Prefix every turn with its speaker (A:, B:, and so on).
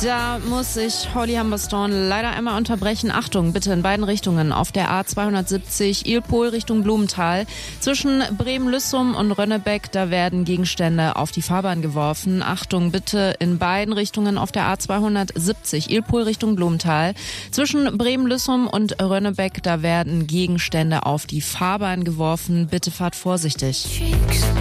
A: Da muss ich Holly Humberstone leider einmal unterbrechen. Achtung, bitte in beiden Richtungen auf der A270 Ilpol Richtung Blumenthal. Zwischen Bremen-Lüssum und Rönnebeck, da werden Gegenstände auf die Fahrbahn geworfen. Achtung, bitte in beiden Richtungen auf der A270 Ilpol Richtung Blumenthal. Zwischen Bremen-Lüssum und Rönnebeck, da werden Gegenstände auf die Fahrbahn geworfen. Bitte fahrt vorsichtig.